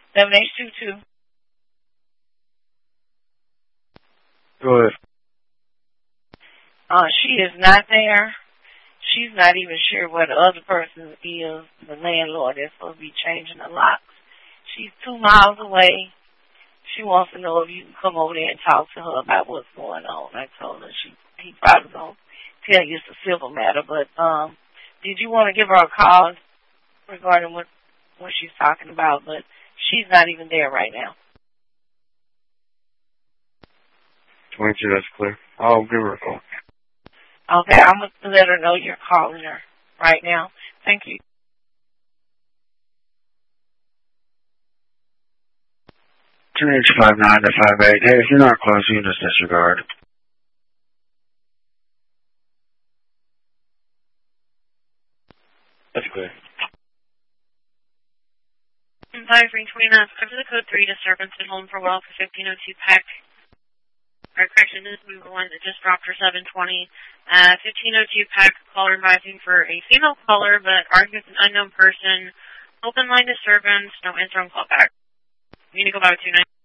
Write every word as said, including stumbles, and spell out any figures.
seven H two two. Go ahead. Uh, she is not there. She's not even sure where the other person is, the landlord that's supposed to be changing the locks. She's two miles away. She wants to know if you can come over there and talk to her about what's going on. I told her she he probably going to tell you it's a civil matter, but um, did you want to give her a call regarding what, what she's talking about? But she's not even there right now. twenty-two, that's clear. I'll give her a call. Okay, I'm going to let her know you're calling her right now. Thank you. two H five nine to five eight. Hey, if you're not close, you can just disregard. That's clear. five three twenty-nine, after the code three disturbance at home for well for fifteen oh two Peck. Our correction is we were one that just dropped her seven twenty. Uh, fifteen oh two Peck, caller advising for a female caller, but argues an unknown person. Open line disturbance, no answer on call back. You need to go back to two nine.